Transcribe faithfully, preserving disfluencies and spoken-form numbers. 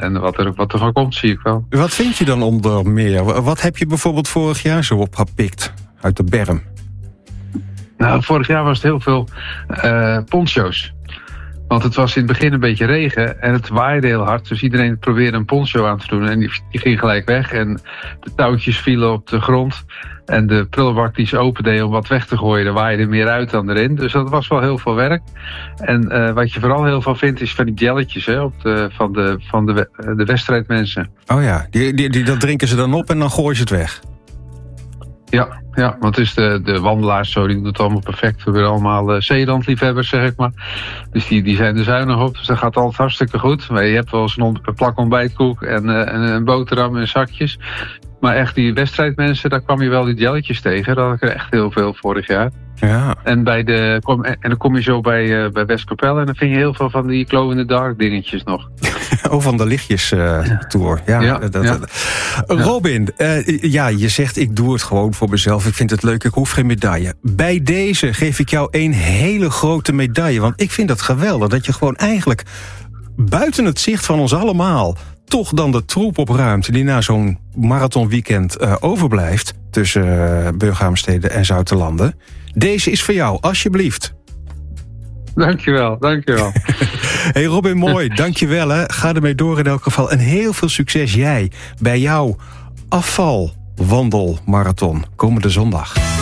En wat er, wat er van komt, zie ik wel. Wat vind je dan onder meer? Wat heb je bijvoorbeeld vorig jaar zo opgepikt uit de berm? Nou, vorig jaar was het heel veel uh, poncho's. Want het was in het begin een beetje regen en het waaide heel hard. Dus iedereen probeerde een poncho aan te doen en die, die ging gelijk weg. En de touwtjes vielen op de grond. En de prullenbak die ze opendeed om wat weg te gooien, daar waaide meer uit dan erin. Dus dat was wel heel veel werk. En uh, wat je vooral heel veel vindt is van die jelletjes hè, op de, van, de, van de, de wedstrijdmensen. Oh ja, die, die, die, dat drinken ze dan op en dan gooien ze het weg. Ja, ja, want het is de, de wandelaars zo, die doen het allemaal perfect. We zijn allemaal uh, zeelandliefhebbers, zeg ik maar. Dus die, die zijn er zuinig op, dus dat gaat altijd hartstikke goed. Maar je hebt wel eens een, on- een plak ontbijtkoek en, uh, en een boterham en zakjes. Maar echt die wedstrijdmensen, daar kwam je wel die jelletjes tegen. Daar had ik er echt heel veel vorig jaar. Ja. En, bij de, kom, en dan kom je zo bij, uh, bij Westkapelle en dan vind je heel veel van die glow in the dark dingetjes nog. Oh, van de lichtjes uh, tour. Ja, ja, dat, ja. Dat. Robin, uh, ja, je zegt ik doe het gewoon voor mezelf. Ik vind het leuk, ik hoef geen medaille. Bij deze geef ik jou een hele grote medaille. Want ik vind het geweldig dat je gewoon eigenlijk buiten het zicht van ons allemaal toch dan de troep opruimt die na zo'n marathonweekend uh, overblijft tussen uh, Burghaamstede en Zoutelanden. Deze is voor jou, alsjeblieft. Dankjewel, dankjewel. Hey Robin, mooi, dankjewel hè. Ga ermee door in elk geval. En heel veel succes jij bij jouw afvalwandelmarathon komende zondag.